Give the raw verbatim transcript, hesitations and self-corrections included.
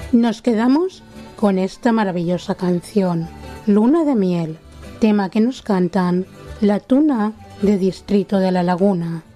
Nos quedamos con esta maravillosa canción, Luna de Miel, tema que nos cantan La Tuna de Distrito de la Laguna.